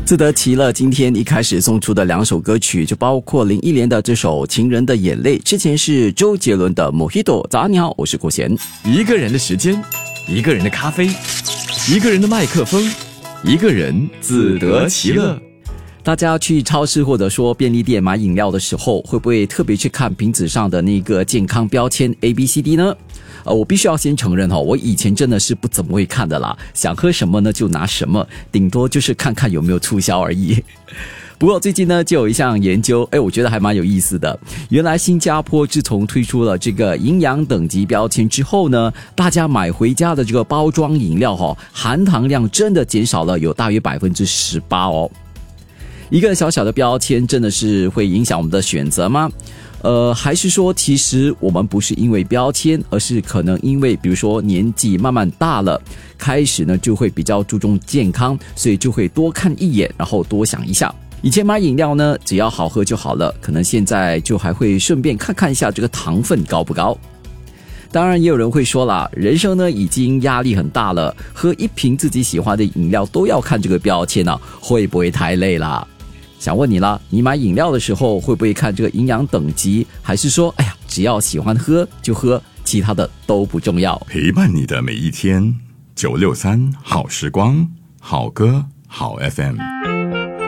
自得其乐今天一开始送出的2首歌曲，就包括林忆莲的这首《情人的眼泪》，之前是周杰伦的《Mojito》。早安你好，我是郭贤。 一个人的时间，一个人的咖啡，一个人的麦克风，一个人自得其乐。 大家去超市或者说便利店买饮料的时候，会不会特别去看瓶子上的那个健康标签 ABCD 呢？我必须要先承认我以前真的是不怎么会看的啦，想喝什么呢就拿什么，顶多就是看看有没有促销而已。不过最近呢，就有一项研究，我觉得还蛮有意思的。原来新加坡自从推出了这个营养等级标签之后呢，大家买回家的这个包装饮料含糖量真的减少了有大约 18% 哦。一个小小的标签真的是会影响我们的选择吗？还是说其实我们不是因为标签，而是可能因为比如说年纪慢慢大了，开始呢就会比较注重健康，所以就会多看一眼，然后多想一下。以前买饮料呢只要好喝就好了，可能现在就还会顺便看一下这个糖分高不高。当然也有人会说啦，人生呢已经压力很大了，喝一瓶自己喜欢的饮料都要看这个标签啊，会不会太累啦？想问你啦，你买饮料的时候会不会看这个营养等级，还是说只要喜欢喝就喝，其他的都不重要？ 陪伴你的每一天，963好时光，好歌好 FM。